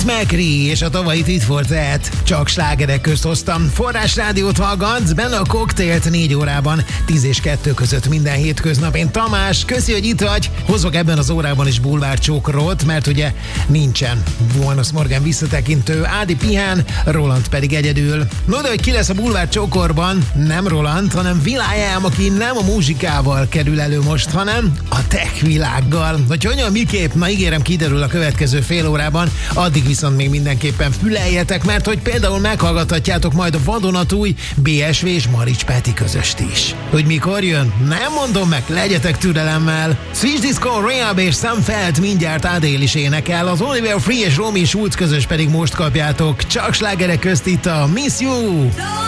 McCree és a tavalyi Tit for Tat. Csak slágerek közt hoztam. Forrás rádiót hallgatsz, benne a Koktélt 4 órában, 10 és 2 között minden hétköznap. Én Tamás, köszi, hogy itt vagy. Hozok ebben az órában is bulvárcsókrot, mert ugye nincsen Buenos Morgan visszatekintő, Ádi pihen, Roland pedig egyedül. No, de hogy ki lesz a bulvárcsókorban? Nem Roland, hanem Will.i.am, aki nem a muzsikával kerül elő most, hanem a tech világgal. Hogy hogyan, miképp, na ígérem, kiderül a következő fél órában, addig viszont még mindenképpen füleljetek, mert hogy például meghallgathatjátok majd a vadonatúj BSV és Marics Peti közöst is. Hogy mikor jön? Nem mondom meg, legyetek türelemmel. Switch Disco, Rehab és Sam Feld mindjárt Adél is énekel, az Oliver Free és Romy Schulz közös pedig most kapjátok. Csak slágerek közt itt a Miss You!